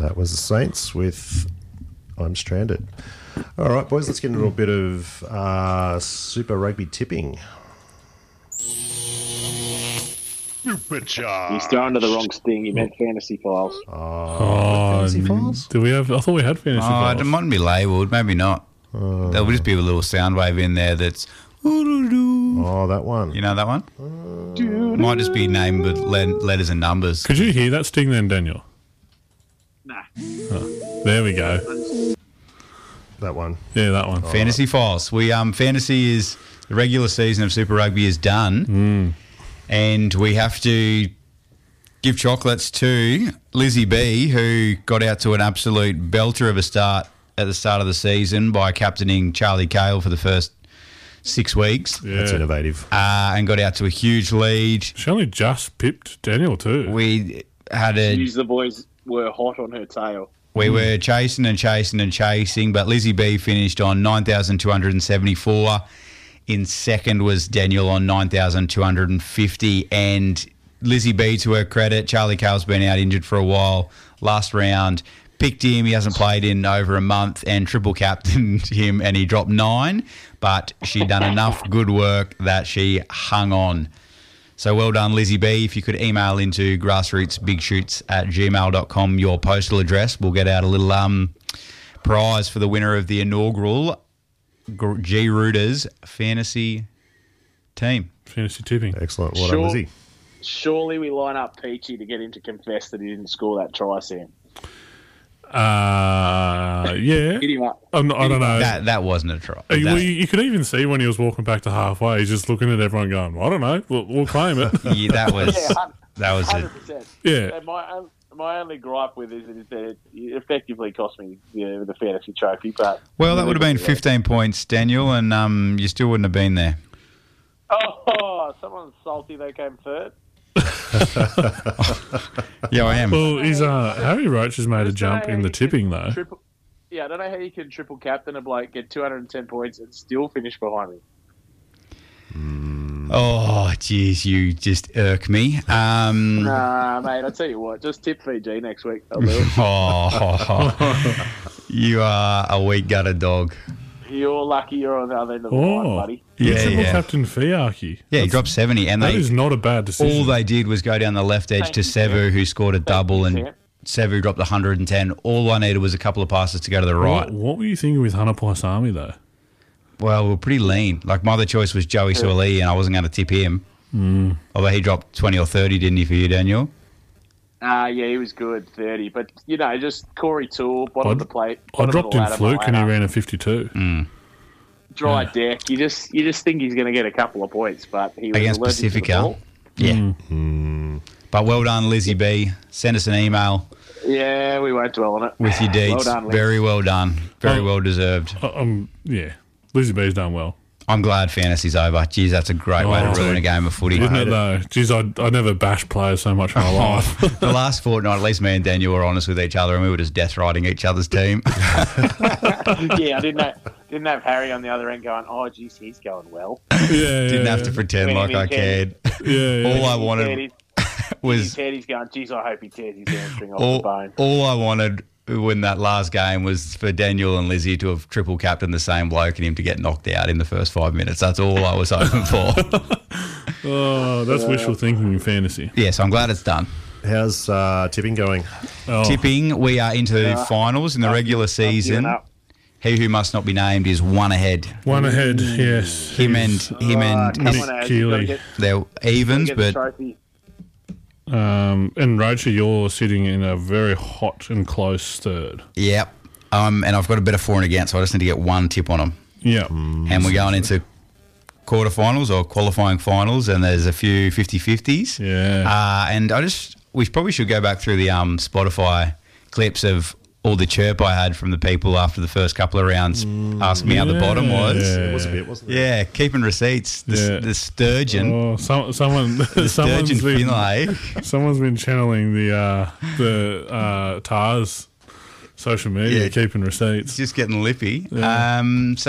That was the Saints with I'm Stranded. All right, boys, let's get into a bit of Super Rugby tipping. Super charge. He's throwing to the wrong sting. He meant fantasy files. Fantasy files? Do we have? I thought we had fantasy files. It mightn't be labelled. Maybe not. There'll just be a little sound wave in there that's... Oh, that one. You know that one? Might just be named with letters and numbers. Could you hear that sting then, Daniel? Nah. There we go. That one. Yeah, that one. Fantasy files. Fantasy is... The regular season of Super Rugby is done. And we have to give chocolates to Lizzie B, who got out to an absolute belter of a start at the start of the season by captaining Charlie Cale for the first 6 weeks. Yeah. That's innovative. And got out to a huge lead. She only just pipped Daniel too. We had The boys were hot on her tail. We were chasing, but Lizzie B finished on 9,274. In second was Daniel on 9,250. And Lizzie B, to her credit, Charlie Cale's been out injured for a while. Last round, picked him. He hasn't played in over a month and triple captained him and he dropped 9. But she'd done enough good work that she hung on. So well done, Lizzie B. If you could email into grassrootsbigshoots@gmail.com your postal address, we'll get out a little prize for the winner of the inaugural G Rooters fantasy team. Fantasy tipping. Excellent. Well done, Lizzie. Surely we line up Peachy to get him to confess that he didn't score that try, Sam. Yeah. Hit him up. I don't know. That wasn't a try. Well, you could even see when he was walking back to halfway, he's just looking at everyone going, I don't know, we'll claim it. Yeah, that was it. 100%. Yeah. And my only gripe with it is that it effectively cost me the fantasy trophy. But Well, that would have been 15 points, Daniel, and you still wouldn't have been there. Oh, someone's salty they came third. Yeah, I am. Well, Harry Roach has made a jump in the tipping, though. I don't know how you can triple captain a bloke, get 210 points, and still finish behind me. Oh, jeez, you just irk me. Nah, mate, I'll tell you what, just tip Fiji next week. I'll do it. Oh, you are a weak-gutted dog. You're lucky you're on the other end of the line, buddy. You triple captain Fiarki. Yeah, he dropped 70. And that is not a bad decision. All they did was go down the left edge to Sevu, who scored a double, and Sevu dropped 110. All I needed was a couple of passes to go to the right. What were you thinking with Hana Paisami, though? Well, we're pretty lean. Like, my other choice was Joey Suoli, and I wasn't going to tip him. Although he dropped 20 or 30, didn't he, for you, Daniel? Yeah, he was good, 30. But, just Corey Toole, bottom of the plate. I dropped in Fluke and he ran a 52. Dry deck. You just think he's going to get a couple of points, but he was against allergic to the Pacifica. ball. Yeah. But well done, Lizzie B. Send us an email. Yeah, we won't dwell on it. With your deeds. Well done, Liz. Very well done. Very well deserved. Yeah. Lizzie B's done well. I'm glad fantasy's over. Jeez, that's a great way to ruin a game of footy. Isn't it, though? Jeez, I never bashed players so much in my life. The last fortnight, at least me and Daniel were honest with each other and we were just death riding each other's team. Yeah, I didn't have Harry on the other end going, oh, geez, he's going well. Didn't have to pretend like I cared. All I wanted was... He's going, geez, I hope he tears his hamstring off the bone. All I wanted when that last game was for Daniel and Lizzie to have triple captained the same bloke and him to get knocked out in the first 5 minutes. That's all I was hoping for. Oh, that's wishful thinking in fantasy. Yes, I'm glad it's done. How's tipping going? Tipping, we are into finals in the regular season. He who must not be named is one ahead. One ahead, yes. Him and Nick Keeley. They're evens, but... And Rocha, you're sitting in a very hot and close third. Yep. And I've got a bit of for and against, so I just need to get one tip on them. Yeah. And we're going into quarterfinals or qualifying finals, and there's a few 50-50s. Yeah. And we probably should go back through the Spotify clips of all the chirp I had from the people after the first couple of rounds asking me how the bottom was. It was a bit, wasn't it? Yeah, keeping receipts. The sturgeon. Oh, someone's been channeling the TARS social media, keeping receipts. It's just getting lippy. Yeah.